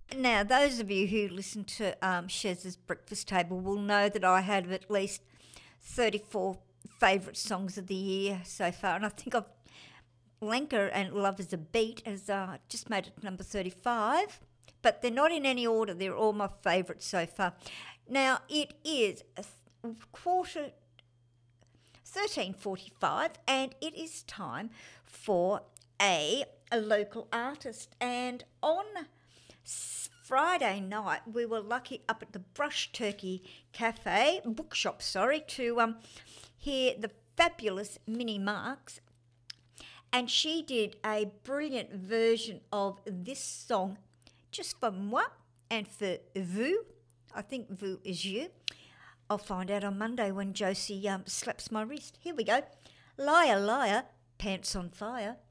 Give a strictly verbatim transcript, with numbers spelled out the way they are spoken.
Now, those of you who listen to um, Shez's Breakfast Table will know that I have at least thirty-four favourite songs of the year so far, and I think I've Lenka and Love is a Beat has uh, just made it number thirty-five, but they're not in any order. They're all my favourites so far. Now, it is a th- quarter thirteen forty-five, and it is time for a, a local artist. And on Friday night, we were lucky up at the Brush Turkey Cafe, bookshop, sorry, to um, hear the fabulous Minnie Marks. And she did a brilliant version of this song, just for moi and for vous. I think vous is you. I'll find out on Monday when Josie um, slaps my wrist. Here we go. Liar, liar, pants on fire.